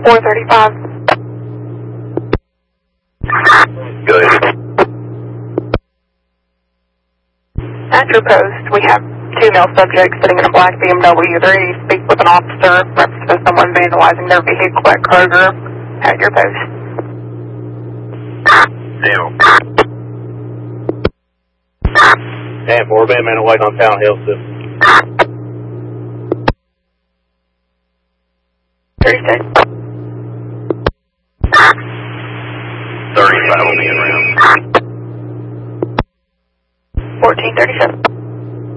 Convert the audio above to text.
435. Go ahead. At your post, we have 2 male subjects sitting in a black BMW. They're ready to speak with an officer reference to someone vandalizing their vehicle at Kroger. At your post. Damn. 4, Van Man White on Town Hill, sis. 36. 35 will be in round. 1437.